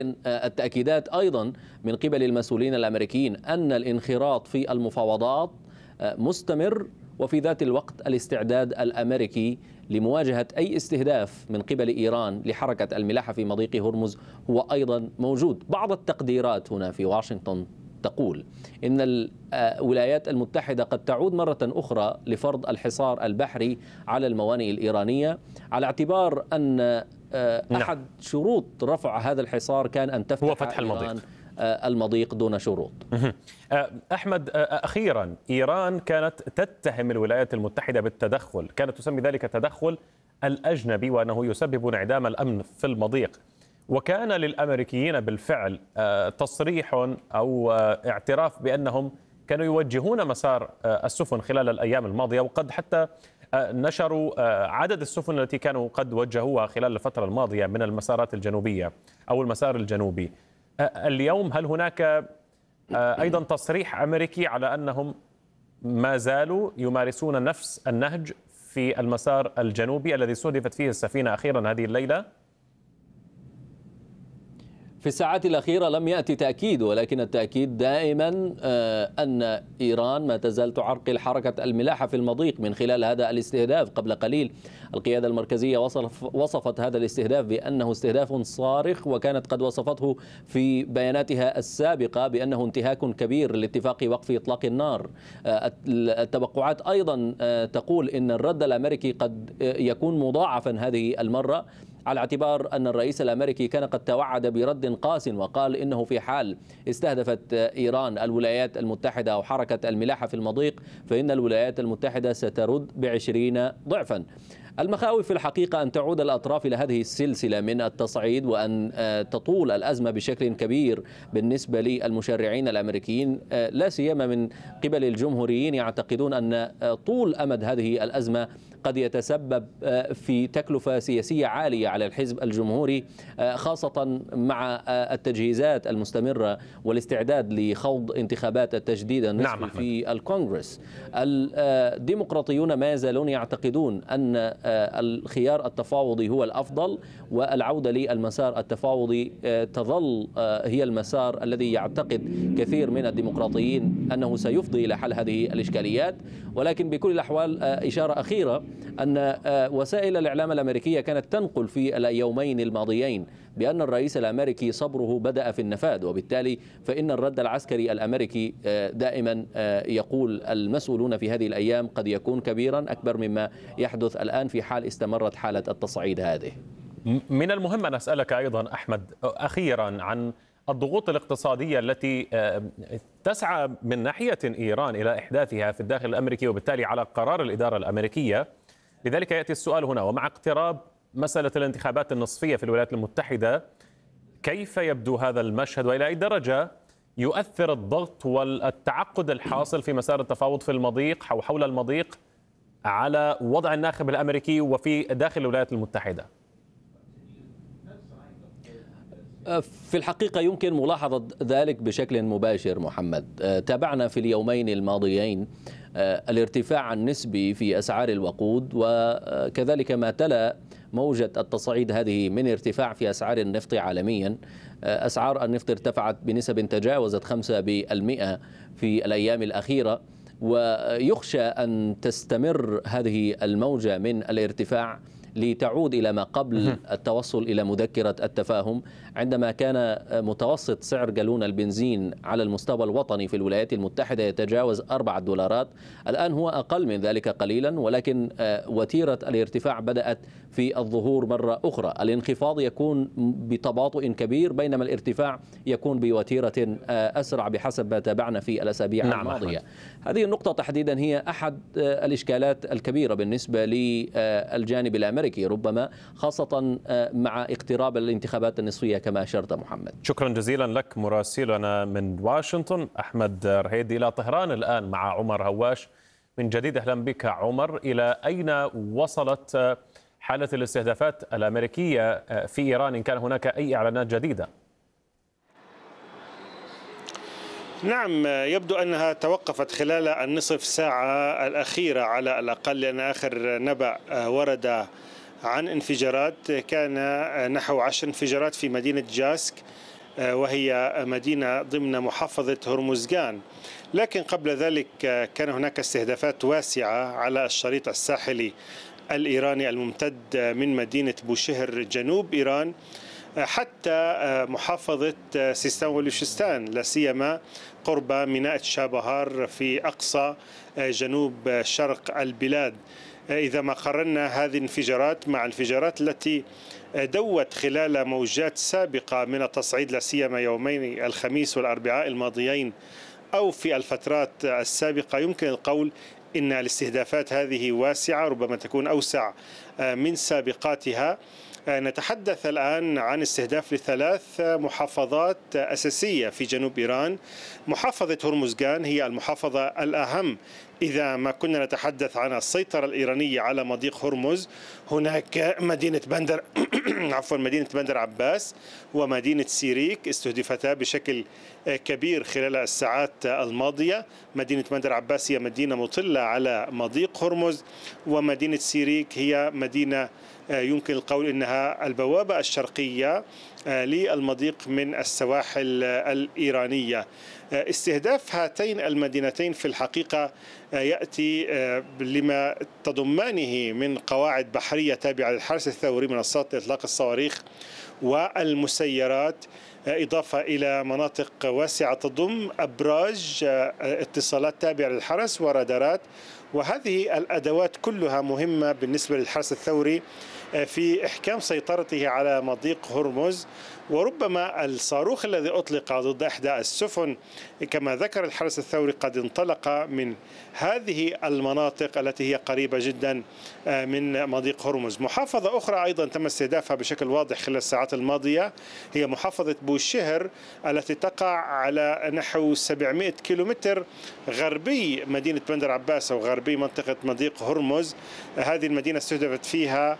التأكيدات أيضا من قبل المسؤولين الأمريكيين أن الانخراط في المفاوضات مستمر، وفي ذات الوقت الاستعداد الأمريكي لمواجهة أي استهداف من قبل إيران لحركة الملاحة في مضيق هرمز هو أيضا موجود. بعض التقديرات هنا في واشنطن تقول إن الولايات المتحدة قد تعود مرة أخرى لفرض الحصار البحري على الموانئ الإيرانية، على اعتبار أن أحد شروط رفع هذا الحصار كان أن تفتح إيران المضيق دون شروط. أحمد، أخيرا إيران كانت تتهم الولايات المتحدة بالتدخل، كانت تسمي ذلك التدخل الأجنبي وأنه يسبب انعدام الأمن في المضيق، وكان للأمريكيين بالفعل تصريح أو اعتراف بأنهم كانوا يوجهون مسار السفن خلال الأيام الماضية، وقد حتى نشروا عدد السفن التي كانوا قد وجهوها خلال الفترة الماضية من المسارات الجنوبية أو المسار الجنوبي. اليوم هل هناك أيضا تصريح أمريكي على أنهم ما زالوا يمارسون نفس النهج في المسار الجنوبي الذي استهدفت فيه السفينة أخيرا هذه الليلة؟ في الساعات الأخيرة لم يأتي تأكيد، ولكن التأكيد دائما أن إيران ما تزال تعرقل حركة الملاحة في المضيق من خلال هذا الاستهداف. قبل قليل القيادة المركزية وصفت هذا الاستهداف بأنه استهداف صارخ، وكانت قد وصفته في بياناتها السابقة بأنه انتهاك كبير لاتفاق وقف إطلاق النار. التوقعات أيضا تقول أن الرد الأمريكي قد يكون مضاعفا هذه المرة، على اعتبار أن الرئيس الأمريكي كان قد توعد برد قاس وقال إنه في حال استهدفت إيران الولايات المتحدة أو حركة الملاحة في المضيق فإن الولايات المتحدة سترد ب20 ضعفا. المخاوف في الحقيقة أن تعود الأطراف إلى هذه السلسلة من التصعيد، وأن تطول الأزمة بشكل كبير بالنسبة للمشرعين الأمريكيين، لا سيما من قبل الجمهوريين يعتقدون أن طول أمد هذه الأزمة قد يتسبب في تكلفة سياسية عالية على الحزب الجمهوري، خاصة مع التجهيزات المستمرة والاستعداد لخوض انتخابات التجديد النصفي في الكونغرس. الديمقراطيون ما يزالون يعتقدون أن الخيار التفاوضي هو الأفضل، والعودة للمسار التفاوضي تظل هي المسار الذي يعتقد كثير من الديمقراطيين أنه سيفضي إلى حل هذه الإشكاليات. ولكن بكل الأحوال إشارة أخيرة أن وسائل الإعلام الأمريكية كانت تنقل في اليومين الماضيين بأن الرئيس الأمريكي صبره بدأ في النفاد، وبالتالي فإن الرد العسكري الأمريكي دائما يقول المسؤولون في هذه الأيام قد يكون كبيرا أكبر مما يحدث الآن في حال استمرت حالة التصعيد هذه. من المهم أن أسألك أيضا أحمد أخيرا عن الضغوط الاقتصادية التي تسعى من ناحية إيران إلى إحداثها في الداخل الأمريكي، وبالتالي على قرار الإدارة الأمريكية. لذلك يأتي السؤال هنا، ومع اقتراب مسألة الانتخابات النصفية في الولايات المتحدة، كيف يبدو هذا المشهد وإلى أي درجة يؤثر الضغط والتعقد الحاصل في مسار التفاوض في المضيق أو حول المضيق على وضع الناخب الأمريكي وفي داخل الولايات المتحدة؟ في الحقيقة يمكن ملاحظة ذلك بشكل مباشر محمد. تابعنا في اليومين الماضيين الارتفاع النسبي في أسعار الوقود، وكذلك ما تلا موجة التصعيد هذه من ارتفاع في أسعار النفط عالميا. أسعار النفط ارتفعت بنسب تجاوزت 5% في الأيام الأخيرة، ويخشى أن تستمر هذه الموجة من الارتفاع لتعود إلى ما قبل التوصل إلى مذكرة التفاهم، عندما كان متوسط سعر جالون البنزين على المستوى الوطني في الولايات المتحدة يتجاوز $4. الآن هو أقل من ذلك قليلا، ولكن وتيرة الارتفاع بدأت في الظهور مرة أخرى. الانخفاض يكون بتباطؤ كبير، بينما الارتفاع يكون بوتيرة أسرع بحسب ما تابعنا في الأسابيع الماضية. هذه النقطة تحديدا هي أحد الإشكالات الكبيرة بالنسبة للجانب الأمريكي ربما، خاصة مع اقتراب الانتخابات النصفية كما أشرت محمد. شكرا جزيلا لك مراسلنا من واشنطن أحمد رهيدي. إلى طهران الآن مع عمر هواش من جديد. أهلا بك عمر. إلى أين وصلت حالة الاستهدافات الأمريكية في إيران، إن كان هناك أي إعلانات جديدة؟ نعم، يبدو أنها توقفت خلال النصف ساعة الأخيرة على الأقل، لأن آخر نبأ ورد عن انفجارات كان نحو 10 انفجارات في مدينة جاسك وهي مدينة ضمن محافظة هرمزغان. لكن قبل ذلك كان هناك استهدافات واسعة على الشريط الساحلي الإيراني الممتد من مدينة بوشهر جنوب إيران حتى محافظة سيستان وبلوشستان، لا سيما قرب ميناء شابهار في أقصى جنوب شرق البلاد. إذا ما قارنا هذه الانفجارات مع الانفجارات التي دوت خلال موجات سابقة من التصعيد، لا سيما يومين الخميس والأربعاء الماضيين أو في الفترات السابقة، يمكن القول إن الاستهدافات هذه واسعة، ربما تكون أوسع من سابقاتها. نتحدث الآن عن استهداف لثلاث محافظات أساسية في جنوب إيران. محافظة هرمزغان هي المحافظة الأهم إذا ما كنا نتحدث عن السيطرة الإيرانية على مضيق هرمز. هناك مدينة بندر عباس ومدينة سيريك استهدفتا بشكل كبير خلال الساعات الماضية. مدينة بندر عباس هي مدينة مطلة على مضيق هرمز، ومدينة سيريك هي مدينة يمكن القول إنها البوابة الشرقية للمضيق من السواحل الإيرانية. استهداف هاتين المدينتين في الحقيقة يأتي لما تضمانه من قواعد بحرية تابعة للحرس الثوري، منصات إطلاق الصواريخ والمسيرات، إضافة إلى مناطق واسعة تضم أبراج اتصالات تابعة للحرس ورادارات. وهذه الأدوات كلها مهمة بالنسبة للحرس الثوري في إحكام سيطرته على مضيق هرمز. وربما الصاروخ الذي أطلق ضد إحدى السفن كما ذكر الحرس الثوري قد انطلق من هذه المناطق التي هي قريبة جدا من مضيق هرمز. محافظة أخرى أيضا تم استهدافها بشكل واضح خلال الساعات الماضية هي محافظة بوشهر التي تقع على نحو 700 كيلومتر غربي مدينة بندر عباس أو غربي منطقة مضيق هرمز. هذه المدينة استهدفت فيها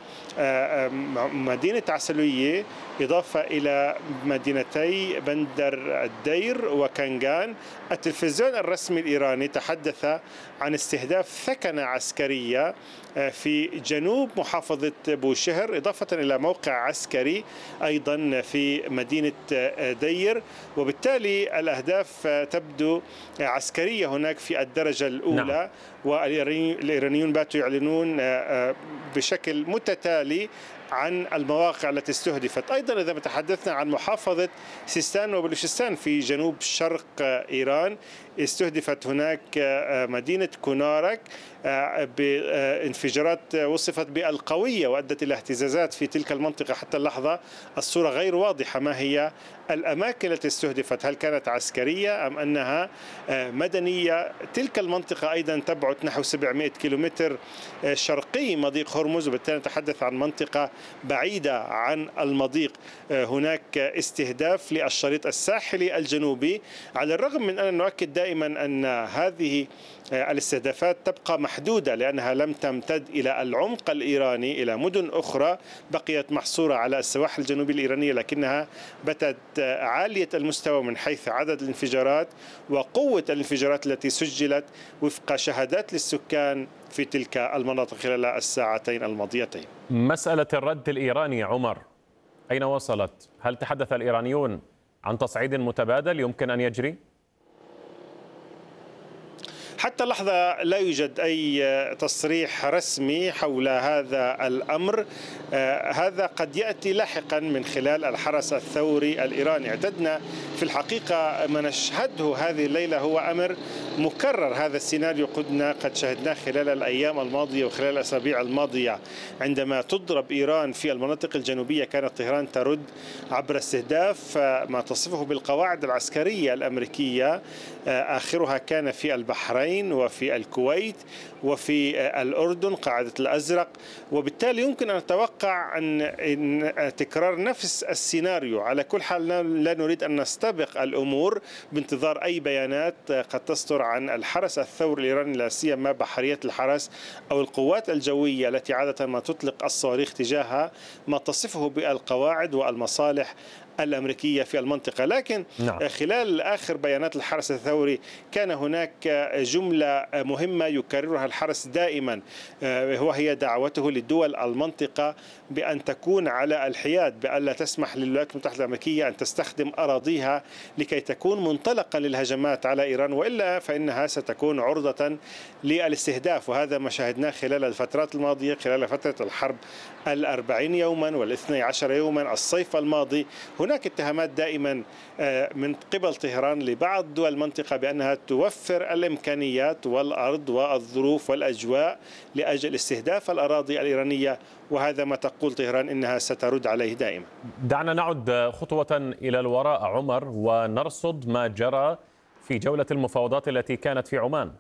مدينة عسلوية إضافة إلى مدينتي بندر الدير وكانغان. التلفزيون الرسمي الإيراني تحدث عن استهداف ثكنة عسكرية في جنوب محافظة بوشهر، إضافة إلى موقع عسكري أيضا في مدينة دير. وبالتالي الأهداف تبدو عسكرية هناك في الدرجة الأولى. نعم. والإيرانيون باتوا يعلنون بشكل متتالي عن المواقع التي استهدفت. أيضا إذا تحدثنا عن محافظة سيستان وبلوشستان في جنوب شرق إيران، استهدفت هناك مدينة كونارك بانفجارات وصفت بالقوية وأدت إلى اهتزازات في تلك المنطقة. حتى اللحظة الصورة غير واضحة ما هي الأماكن التي استهدفت، هل كانت عسكرية أم أنها مدنية. تلك المنطقة أيضا تبعد نحو 700 كيلومتر شرقي مضيق هرمز، وبالتالي نتحدث عن منطقة بعيدة عن المضيق. هناك استهداف للشريط الساحلي الجنوبي، على الرغم من أن نؤكد دائما أن هذه الاستهدافات تبقى محدودة لأنها لم تمتد إلى العمق الإيراني إلى مدن أخرى، بقيت محصورة على السواحل الجنوبية الإيرانية، لكنها باتت عالية المستوى من حيث عدد الانفجارات وقوة الانفجارات التي سجلت وفق شهادات للسكان في تلك المناطق خلال الساعتين الماضيتين. مسألة الرد الإيراني عمر أين وصلت؟ هل تحدث الإيرانيون عن تصعيد متبادل يمكن أن يجري؟ حتى اللحظة لا يوجد أي تصريح رسمي حول هذا الأمر. هذا قد يأتي لاحقا من خلال الحرس الثوري الإيراني. اعتدنا في الحقيقة ما نشهده هذه الليلة هو أمر مكرر. هذا السيناريو قد شاهدناه خلال الأيام الماضية وخلال الأسابيع الماضية. عندما تضرب إيران في المناطق الجنوبية كانت طهران ترد عبر استهداف ما تصفه بالقواعد العسكرية الأمريكية، آخرها كان في البحرين وفي الكويت وفي الأردن قاعدة الأزرق. وبالتالي يمكن أن نتوقع أن تكرار نفس السيناريو. على كل حال لا نريد أن نستبق الأمور بانتظار أي بيانات قد تصدر عن الحرس الثوري الإيراني، لا سيما بحرية الحرس أو القوات الجوية التي عادة ما تطلق الصواريخ تجاه ما تصفه بالقواعد والمصالح الأمريكية في المنطقة. لكن خلال آخر بيانات الحرس الثوري كان هناك جملة مهمة يكررها الحرس دائما، وهي دعوته لدول المنطقة بأن تكون على الحياد، بأن لا تسمح للولايات المتحدة الأمريكية أن تستخدم أراضيها لكي تكون منطلقا للهجمات على إيران، وإلا فإنها ستكون عرضة للاستهداف. وهذا ما شاهدناه خلال الفترات الماضية، خلال فترة الحرب 40 يوما وال12 يوما الصيف الماضي. هناك اتهامات دائما من قبل طهران لبعض دول المنطقة بأنها توفر الإمكانيات والأرض والظروف والأجواء لأجل استهداف الأراضي الإيرانية، وهذا ما تقول طهران إنها سترد عليه دائما. دعنا نعد خطوة إلى الوراء عمر ونرصد ما جرى في جولة المفاوضات التي كانت في عمان.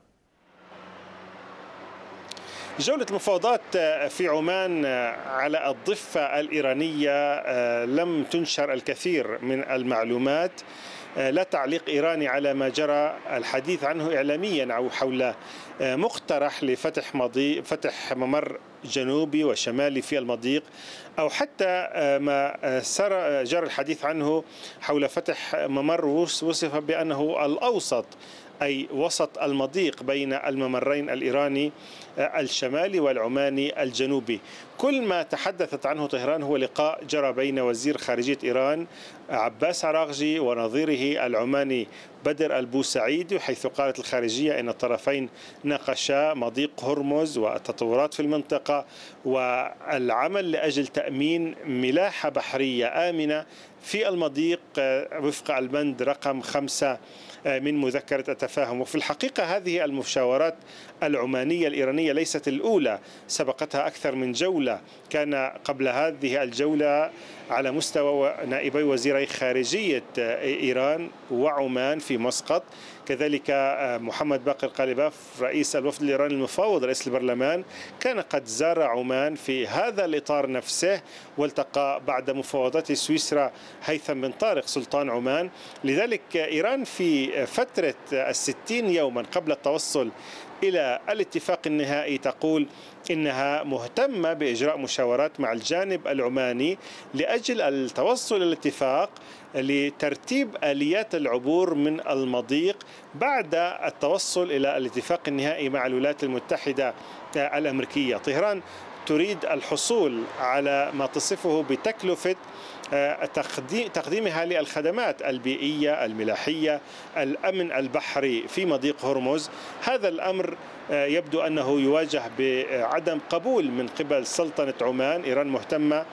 جولة المفاوضات في عمان على الضفة الإيرانية لم تنشر الكثير من المعلومات، لا تعليق إيراني على ما جرى الحديث عنه إعلاميا أو حول مقترح فتح ممر جنوبي وشمالي في المضيق، أو حتى ما جرى الحديث عنه حول فتح ممر وصف بأنه الأوسط، أي وسط المضيق بين الممرين الإيراني الشمالي والعماني الجنوبي. كل ما تحدثت عنه طهران هو لقاء جرى بين وزير خارجية إيران عباس عراغجي ونظيره العماني بدر البوسعيدي، حيث قالت الخارجية أن الطرفين ناقشا مضيق هرمز والتطورات في المنطقة والعمل لأجل تأمين ملاحة بحرية آمنة في المضيق وفق البند رقم 5 من مذكرة التفاهم. وفي الحقيقة هذه المشاورات العمانية الإيرانية ليست الأولى، سبقتها أكثر من جولة. كان قبل هذه الجولة على مستوى نائبي وزيري خارجية إيران وعمان في مسقط، كذلك محمد باقر قالباف رئيس الوفد الإيراني المفاوض رئيس البرلمان كان قد زار عمان في هذا الإطار نفسه، والتقى بعد مفاوضات سويسرا هيثم بن طارق سلطان عمان. لذلك إيران في فترة 60 يوما قبل التوصل إلى الاتفاق النهائي تقول إنها مهتمة بإجراء مشاورات مع الجانب العماني لأجل التوصل إلى الاتفاق لترتيب آليات العبور من المضيق بعد التوصل إلى الاتفاق النهائي مع الولايات المتحدة الأمريكية. طهران تريد الحصول على ما تصفه بتكلفة تقديمها للخدمات البيئية الملاحية الأمن البحري في مضيق هرمز. هذا الأمر يبدو أنه يواجه بعدم قبول من قبل سلطنة عمان. إيران مهتمة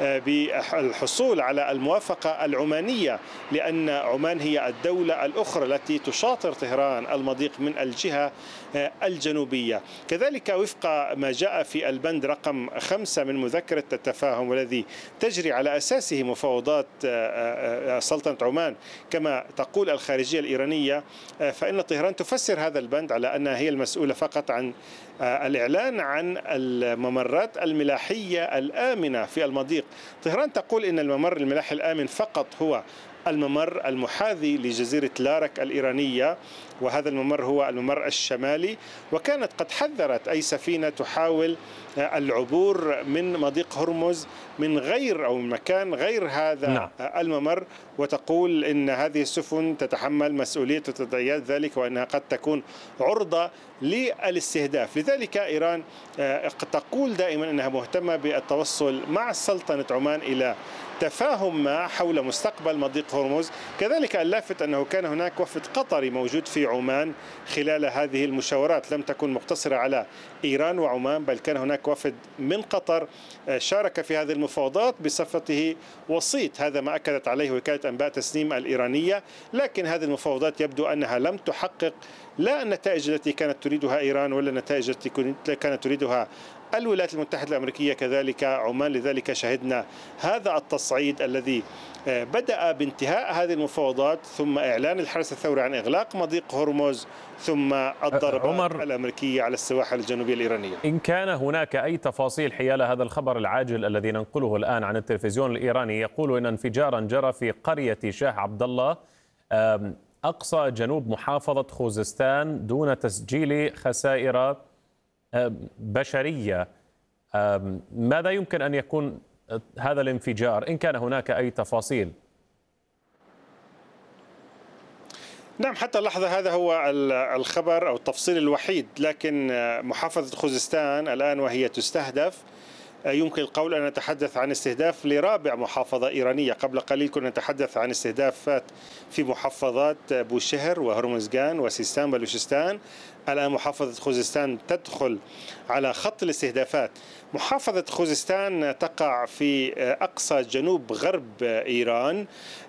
بالحصول على الموافقة العمانية، لأن عمان هي الدولة الأخرى التي تشاطر طهران المضيق من الجهة الجنوبية. كذلك وفق ما جاء في البند رقم 5 من مذكرة التفاهم والذي تجري على أساسه مفاوضات سلطنة عمان كما تقول الخارجية الإيرانية، فإن طهران تفسر هذا البند على أنها هي المسؤولة فقط عن الإعلان عن الممرات الملاحية الآمنة في المضيق. طهران تقول إن الممر الملاحي الآمن فقط هو الممر المحاذي لجزيرة لارك الإيرانية، وهذا الممر هو الممر الشمالي، وكانت قد حذرت أي سفينة تحاول العبور من مضيق هرمز من غير أو من مكان غير هذا الممر، وتقول إن هذه السفن تتحمل مسؤولية وتداعيات ذلك وأنها قد تكون عرضة للاستهداف. لذلك إيران تقول دائما أنها مهتمة بالتوصل مع سلطنة عمان إلى تفاهم ما حول مستقبل مضيق هرمز. كذلك اللافت أنه كان هناك وفد قطري موجود في عمان خلال هذه المشاورات، لم تكن مقتصرة على إيران وعمان، بل كان هناك وفد من قطر شارك في هذه المفاوضات بصفته وسيط. هذا ما أكدت عليه وكالة أنباء تسنيم الإيرانية. لكن هذه المفاوضات يبدو أنها لم تحقق لا النتائج التي كانت تريدها إيران ولا النتائج التي كانت تريدها الولايات المتحدة الأمريكية كذلك عمان. لذلك شهدنا هذا التصعيد الذي بدأ بانتهاء هذه المفاوضات ثم إعلان الحرس الثوري عن إغلاق مضيق هرمز ثم الضربات الأمريكية على السواحل الجنوبية الإيرانية. إن كان هناك أي تفاصيل حيال هذا الخبر العاجل الذي ننقله الآن عن التلفزيون الإيراني، يقول إن انفجارا جرى في قرية شاه عبد الله أقصى جنوب محافظة خوزستان دون تسجيل خسائر بشرية. ماذا يمكن أن يكون هذا الانفجار إن كان هناك أي تفاصيل؟ نعم، حتى اللحظة هذا هو الخبر أو التفصيل الوحيد، لكن محافظة خوزستان الآن وهي تستهدف يمكن القول أن نتحدث عن استهداف لرابع محافظة إيرانية. قبل قليل كنا نتحدث عن استهدافات في محافظات بوشهر وهرمزغان وسيستان بلوشستان. الآن محافظة خوزستان تدخل على خط الاستهدافات. محافظة خوزستان تقع في أقصى جنوب غرب إيران،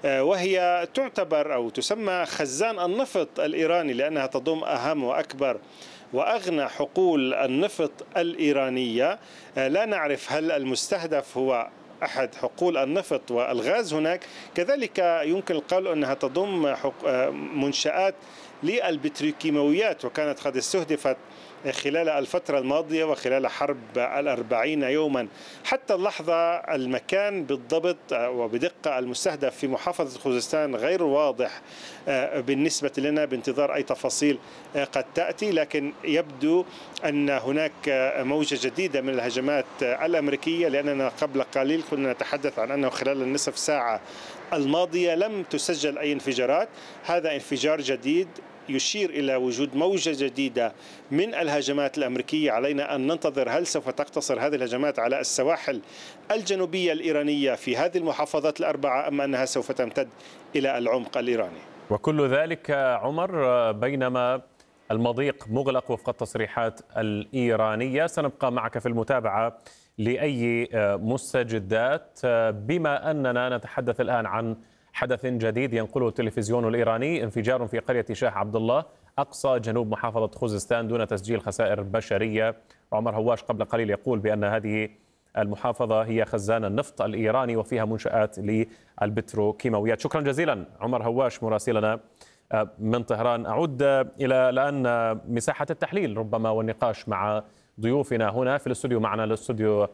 وهي تعتبر أو تسمى خزان النفط الإيراني لأنها تضم أهم وأكبر وأغنى حقول النفط الإيرانية. لا نعرف هل المستهدف هو أحد حقول النفط والغاز هناك. كذلك يمكن القول أنها تضم منشآت للبتروكيماويات، وكانت قد استهدفت خلال الفترة الماضية وخلال حرب 40 يوما. حتى اللحظة المكان بالضبط وبدقة المستهدف في محافظة خوزستان غير واضح بالنسبة لنا، بانتظار أي تفاصيل قد تأتي، لكن يبدو أن هناك موجة جديدة من الهجمات الأمريكية، لأننا قبل قليل كنا نتحدث عن أنه خلال النصف ساعة الماضية لم تسجل أي انفجارات. هذا انفجار جديد يشير إلى وجود موجة جديدة من الهجمات الأمريكية. علينا أن ننتظر هل سوف تقتصر هذه الهجمات على السواحل الجنوبية الإيرانية في هذه المحافظات الأربعة، أم أنها سوف تمتد إلى العمق الإيراني. وكل ذلك عمر بينما المضيق مغلق وفق التصريحات الإيرانية. سنبقى معك في المتابعة لأي مستجدات، بما أننا نتحدث الآن عن حدث جديد ينقله التلفزيون الإيراني: انفجار في قرية شاه عبد الله أقصى جنوب محافظة خوزستان دون تسجيل خسائر بشرية. عمر هواش قبل قليل يقول بأن هذه المحافظة هي خزان النفط الإيراني وفيها منشآت للبتروكيماويات. شكرا جزيلا عمر هواش مراسلنا من طهران. أعود إلى الآن مساحة التحليل ربما والنقاش مع ضيوفنا هنا في الاستوديو. معنا الاستوديو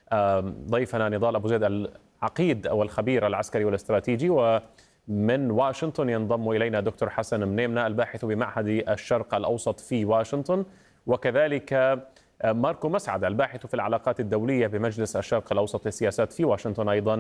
ضيفنا نضال أبو زيد العقيد أو الخبير العسكري والاستراتيجي، ومن واشنطن ينضم إلينا دكتور حسن منيمنة الباحث بمعهد الشرق الأوسط في واشنطن، وكذلك ماركو مسعد الباحث في العلاقات الدولية بمجلس الشرق الأوسط للسياسات في واشنطن أيضا.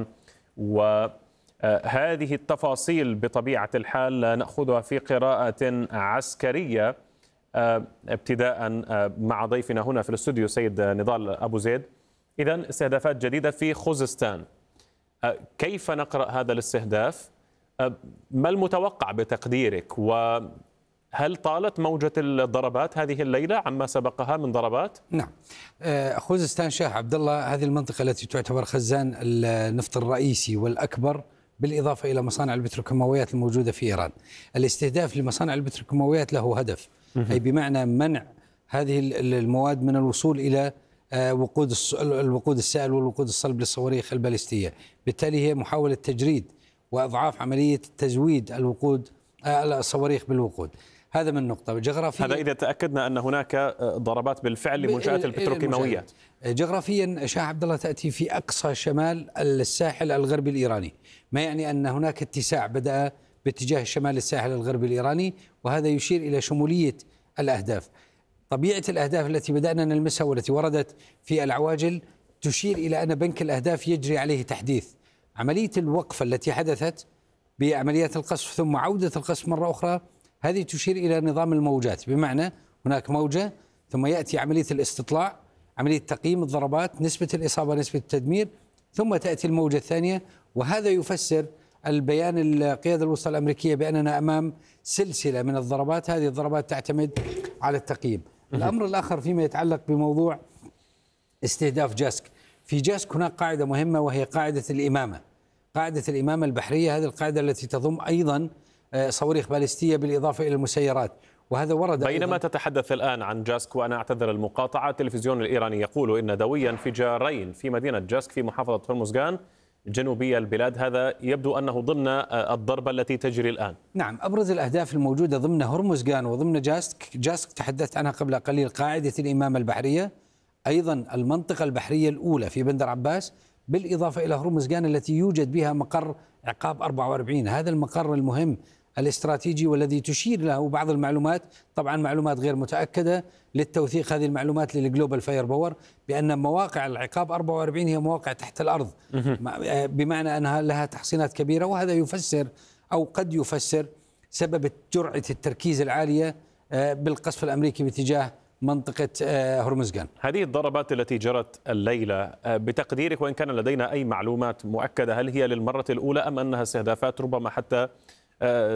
وهذه التفاصيل بطبيعة الحال نأخذها في قراءة عسكرية، ابتداء مع ضيفنا هنا في الاستوديو سيد نضال أبو زيد. إذن استهدافات جديدة في خوزستان، كيف نقرأ هذا الاستهداف؟ ما المتوقع بتقديرك؟ وهل طالت موجة الضربات هذه الليلة عما سبقها من ضربات؟ نعم، خوزستان شاه عبد الله هذه المنطقة التي تعتبر خزان النفط الرئيسي والأكبر، بالإضافة إلى مصانع البتروكيماويات الموجودة في إيران. الاستهداف لمصانع البتروكيماويات له هدف، أي بمعنى منع هذه المواد من الوصول إلى الوقود السائل والوقود الصلب للصواريخ البالستية. بالتالي هي محاولة تجريد وإضعاف عملية تزويد الصواريخ بالوقود. هذا من نقطة جغرافية. هذا إذا تأكدنا أن هناك ضربات بالفعل لمنشآت البتروكيماويات. جغرافيا شاه عبد الله تأتي في أقصى شمال الساحل الغربي الإيراني، ما يعني أن هناك اتساع بدأ باتجاه شمال الساحل الغربي الإيراني، وهذا يشير إلى شمولية الأهداف. طبيعة الأهداف التي بدأنا نلمسها والتي وردت في العواجل تشير إلى أن بنك الأهداف يجري عليه تحديث. عملية الوقفة التي حدثت بعمليات القصف ثم عودة القصف مرة أخرى، هذه تشير إلى نظام الموجات، بمعنى هناك موجة ثم يأتي عملية الاستطلاع، عملية تقييم الضربات، نسبة الإصابة، نسبة التدمير، ثم تأتي الموجة الثانية. وهذا يفسر البيان القيادة الوسطى الأمريكية بأننا أمام سلسلة من الضربات. هذه الضربات تعتمد على التقييم. الأمر الآخر فيما يتعلق بموضوع استهداف جاسك، في جاسك هناك قاعدة مهمة وهي قاعدة الإمامة، قاعدة الإمامة البحرية. هذه القاعدة التي تضم أيضا صواريخ باليستية بالإضافة إلى المسيرات، وهذا ورد. بينما تتحدث الآن عن جاسك، وأنا أعتذر المقاطعة، التلفزيون الإيراني يقول إن دوي انفجارين في مدينة جاسك في محافظة هرمزغان جنوبية البلاد، هذا يبدو أنه ضمن الضربة التي تجري الآن. نعم، أبرز الأهداف الموجودة ضمن هرمزغان وضمن جاسك تحدثت عنها قبل قليل، قاعدة الإمامة البحرية، أيضا المنطقة البحرية الأولى في بندر عباس، بالإضافة إلى هرمزغان التي يوجد بها مقر عقاب 44. هذا المقر المهم الاستراتيجي والذي تشير له بعض المعلومات، طبعا معلومات غير متأكدة، للتوثيق هذه المعلومات للجلوبال فاير باور، بأن مواقع العقاب 44 هي مواقع تحت الأرض، بمعنى أنها لها تحصينات كبيرة. وهذا يفسر أو قد يفسر سببت جرعة التركيز العالية بالقصف الأمريكي باتجاه منطقة هرمزغان. هذه الضربات التي جرت الليلة بتقديرك، وإن كان لدينا أي معلومات مؤكدة، هل هي للمرة الأولى أم أنها استهدافات ربما حتى